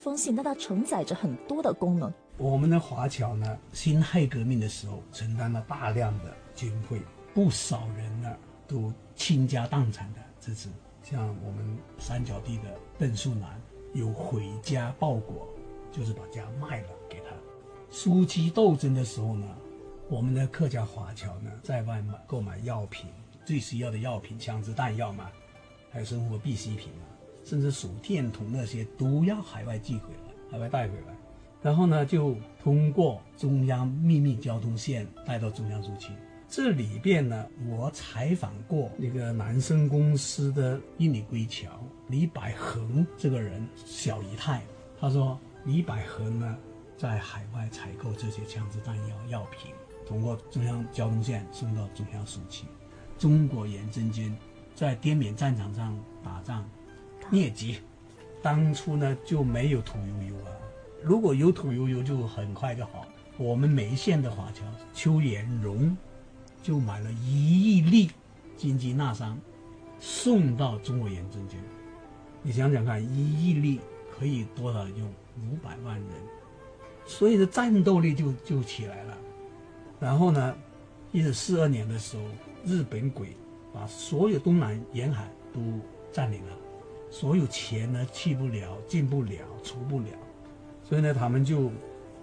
封信，但它承载着很多的功能。 我们的华侨呢，辛亥革命的时候承担了大量的军费，不少人呢都倾家荡产的支持。像我们三角地的邓树南有回家报国，就是把家卖了给他。暑期斗争的时候呢，我们的客家华侨呢在外购买药品，最需要的药品，枪支弹药嘛，还有生活必需品嘛，甚至手电筒那些都要海外寄回来，海外带回来。然后呢，就通过中央秘密交通线带到中央苏区。这里边呢，我采访过那个南生公司的印尼归侨李百恒这个人小姨太，他说李百恒呢在海外采购这些枪支弹药药品，通过中央交通线送到中央苏区。中国远征军在滇缅战场上打仗疟疾，当初呢就没有屠呦呦啊，如果有屠呦呦就很快就好。我们梅县的华侨邱延荣就买了1亿粒金鸡纳桑送到中国远征军。你想想看，1亿粒可以多少用？500万人，所以的战斗力就起来了。然后呢，1942年的时候，日本鬼把所有东南沿海都占领了，所有钱呢去不了、进不了、出不了，所以呢，他们就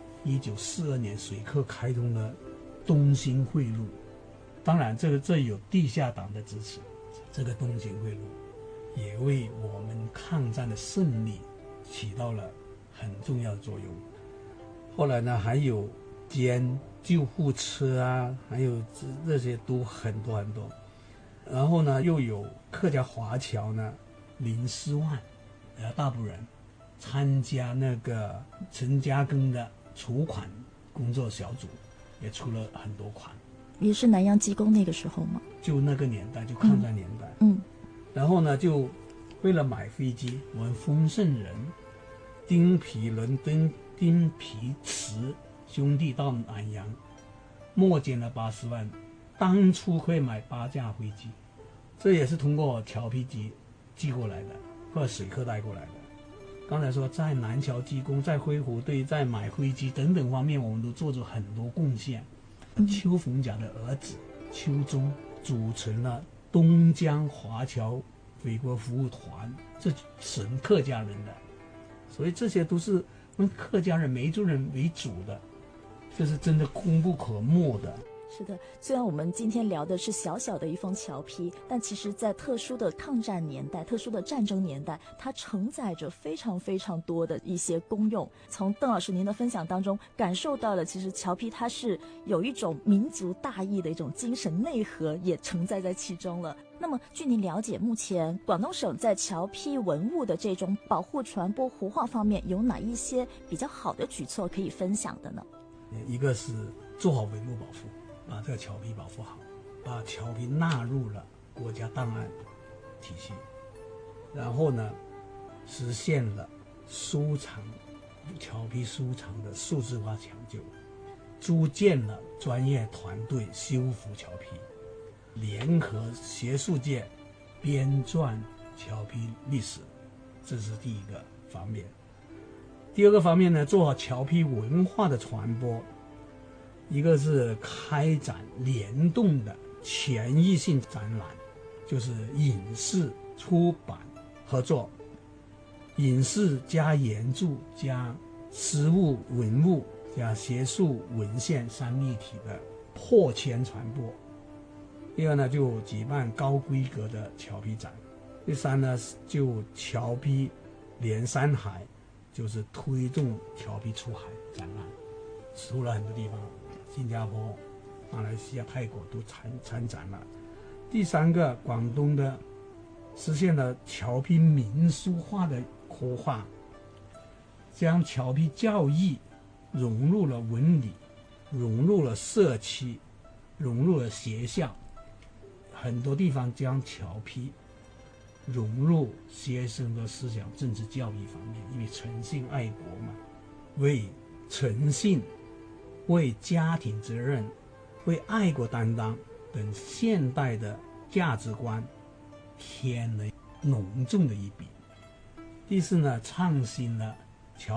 1942年水客开通了东兴汇路。当然，这有地下党的支持，这个东兴汇路也为我们抗战的胜利起到了很重要的作用。后来呢，还有兼救护车啊，还有这些都很多很多。然后呢，又有客家华侨呢林思万，大埔人，参加那个陈嘉庚的筹款工作小组，也出了很多款。 也是南洋机工那个时候吗？ 就那个年代，就抗战年代。然后呢，就为了买飞机，我们丰盛人丁皮伦敦、丁皮慈兄弟到南洋，募捐了80万，当初可以买8架飞机，这也是通过侨批机寄过来的，或者水客带过来的。刚才说在南侨机工、在灰湖队、在买飞机等等方面，我们都做出很多贡献。邱逢甲的儿子邱忠组成了东江华侨回国服务团，这纯客家人的，所以这些都是客家人、梅族人为主的，这是真的功不可没的。 是的，虽然我们今天聊的是小小的一封侨批，但其实在特殊的抗战年代、特殊的战争年代，它承载着非常非常多的一些功用。从邓老师您的分享当中感受到了，其实侨批它是有一种民族大义的一种精神内核也承载在其中了。那么据您了解，目前广东省在侨批文物的这种保护、传播、活化方面有哪一些比较好的举措可以分享的呢？ 一个是做好文物保护，把这个侨批保护好，把侨批纳入了国家档案体系，然后呢，实现了收藏侨批收藏的数字化抢救，组建了专业团队修复侨批，联合学术界编撰侨批历史，这是第一个方面。第二个方面呢，做好侨批文化的传播，一个是开展联动的全域性展览，就是影视、出版合作，影视加原著加实物文物加学术文献3立体的破圈传播。第二呢，就举办高规格的侨批展。第三呢，就侨批连山海，就是推动侨批出海展览，出了很多地方，新加坡、马来西亚、泰国都参展了。第三个，广东的实现了侨批民俗化的活化，将侨批教育融入了文理，融入了社区，融入了学校，很多地方将侨批融入学生的思想政治教育方面，因为诚信爱国嘛，为诚信、为家庭责任、为爱国担当等现代的价值观添了浓重的一笔。第四呢，创新了